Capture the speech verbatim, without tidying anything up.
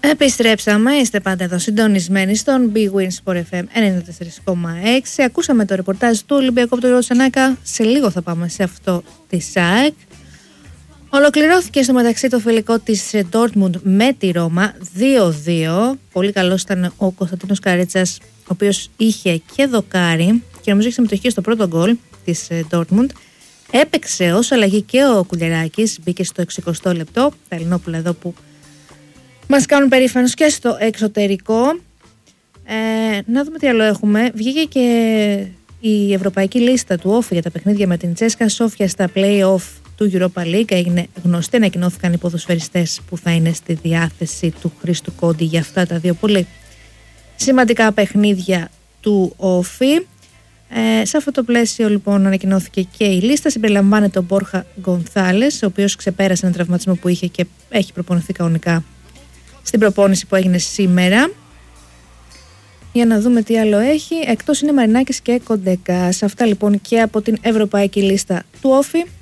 Επιστρέψαμε, είστε πάντα εδώ συντονισμένοι στον Big Win Sport εφ εμ ενενήντα τέσσερα κόμμα έξι. Ακούσαμε το ρεπορτάζ του Ολυμπιακού από τον Ροτσανάκα. Σε λίγο θα πάμε σε αυτό της ΑΕΚ. Ολοκληρώθηκε στο μεταξύ το φιλικό της Dortmund με τη Ρώμα δύο δύο. Πολύ καλός ήταν ο Κωνσταντίνος Καρέτσας, ο οποίος είχε και δοκάρι και νομίζω είχε συμμετοχή στο πρώτο γκολ της Dortmund. Έπαιξε ως αλλαγή και ο Κουλιεράκης, μπήκε στο εξηκοστό λεπτό. Τα Ελληνόπουλα εδώ που μας κάνουν περήφανος και στο εξωτερικό. Ε, να δούμε τι άλλο έχουμε. Βγήκε και η ευρωπαϊκή λίστα του όφι για τα παιχνίδια με την Τσέσκα Σόφια στα play-off του Europa League. Έγινε γνωστή, ανακοινώθηκαν οι ποδοσφαιριστές που θα είναι στη διάθεση του Χρήστου Κόντι για αυτά τα δύο πολύ σημαντικά παιχνίδια του όφι. Ε, σε αυτό το πλαίσιο λοιπόν ανακοινώθηκε και η λίστα. Συμπεριλαμβάνεται ο Μπόρχα Γκονθάλες, ο οποίος ξεπέρασε έναν τραυματισμό που είχε και έχει προπονηθεί κανονικά στην προπόνηση που έγινε σήμερα. Για να δούμε τι άλλο έχει. Εκτός είναι Μαρινάκης και Κοντεκάς. Αυτά λοιπόν και από την ευρωπαϊκή λίστα του όφι.